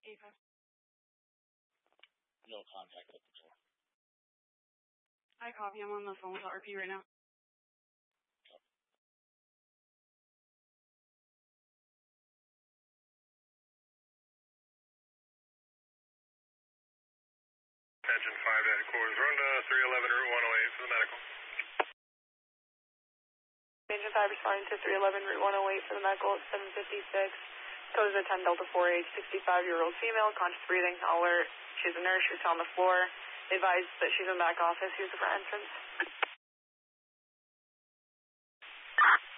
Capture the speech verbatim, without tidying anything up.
Eva. No contact with the door. Hi, copy. I'm on the phone with R P right now. Engine five at quarters. Run to three eleven Route one oh eight for the medical. Engine five responding to three eleven Route one oh eight for the medical at seven fifty-six. Code is a ten Delta four H, sixty-five-year-old female, conscious breathing, alert. She's a nurse. She's on the floor. Advised that she's in back office. Here's the front entrance.